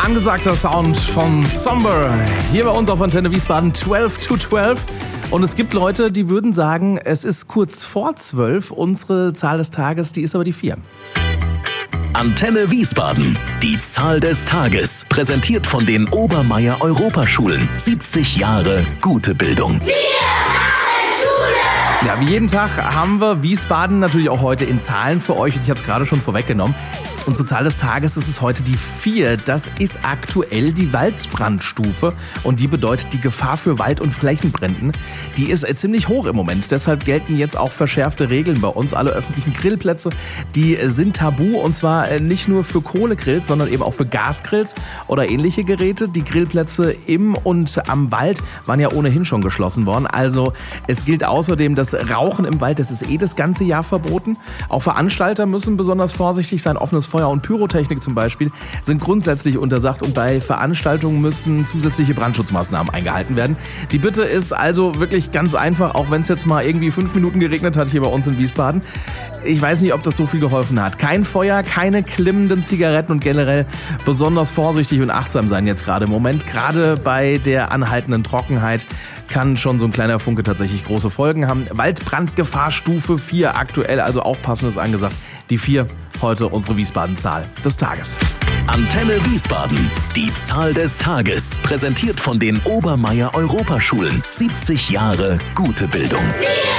Angesagter Sound von Somber. Hier bei uns auf Antenne Wiesbaden 12 to 12. Und es gibt Leute, die würden sagen, es ist kurz vor 12. Unsere Zahl des Tages, die ist aber die 4. Antenne Wiesbaden. Die Zahl des Tages. Präsentiert von den Obermeier Europaschulen. 70 Jahre gute Bildung. Ja, wie jeden Tag haben wir Wiesbaden natürlich auch heute in Zahlen für euch. Und ich habe es gerade schon vorweggenommen. Unsere Zahl des Tages, das ist heute die 4. Das ist aktuell die Waldbrandstufe. Und die bedeutet die Gefahr für Wald- und Flächenbränden. Die ist ziemlich hoch im Moment. Deshalb gelten jetzt auch verschärfte Regeln bei uns. Alle öffentlichen Grillplätze, die sind tabu. Und zwar nicht nur für Kohlegrills, sondern eben auch für Gasgrills oder ähnliche Geräte. Die Grillplätze im und am Wald waren ja ohnehin schon geschlossen worden. Also es gilt außerdem das Rauchen im Wald. Das ist das ganze Jahr verboten. Auch Veranstalter müssen besonders vorsichtig sein. Offenes Feuer und Pyrotechnik zum Beispiel sind grundsätzlich untersagt und bei Veranstaltungen müssen zusätzliche Brandschutzmaßnahmen eingehalten werden. Die Bitte ist also wirklich ganz einfach, auch wenn es jetzt mal irgendwie 5 Minuten geregnet hat hier bei uns in Wiesbaden. Ich weiß nicht, ob das so viel geholfen hat. Kein Feuer, keine klimmenden Zigaretten und generell besonders vorsichtig und achtsam sein jetzt gerade im Moment. Gerade bei der anhaltenden Trockenheit kann schon so ein kleiner Funke tatsächlich große Folgen haben. Waldbrandgefahrstufe 4 aktuell, also aufpassen ist angesagt. Die 4, heute unsere Wiesbaden-Zahl des Tages. Antenne Wiesbaden. Die Zahl des Tages. Präsentiert von den Obermeier Europaschulen. 70 Jahre gute Bildung.